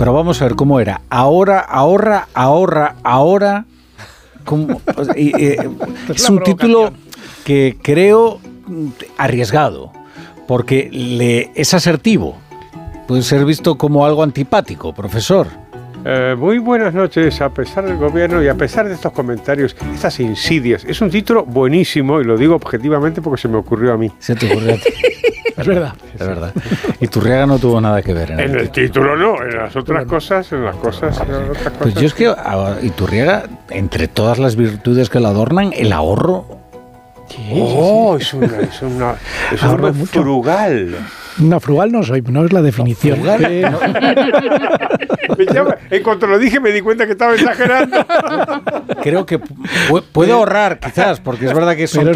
Pero vamos a ver cómo era. Ahora. Es un título que creo arriesgado, porque es asertivo. Puede ser visto como algo antipático, profesor. Muy buenas noches, a pesar del gobierno y a pesar de estos comentarios, estas insidias. Es un título buenísimo y lo digo objetivamente porque se me ocurrió a mí. Se te ocurrió a ti. Es verdad. Es verdad. Y Turriaga no tuvo nada que ver en el título no, en las otras cosas, Pues yo es que Iturriaga, entre todas las virtudes que la adornan, el ahorro. Es una frugal. No, frugal no soy, no es la definición. No, frugal, en cuanto lo dije me di cuenta que estaba exagerando. Creo que puede ahorrar, quizás, porque es verdad que son